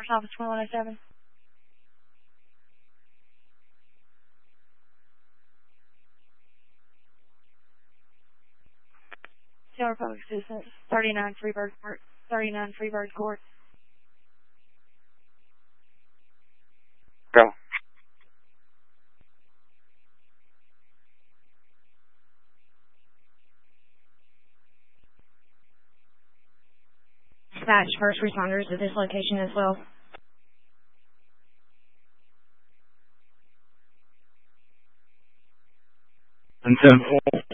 Sheriff's Office 2107. General Public Assistance, 39 Freebird Court. 39 Freebird Court. Go. Dispatch first responders to this location as well. And 10-4.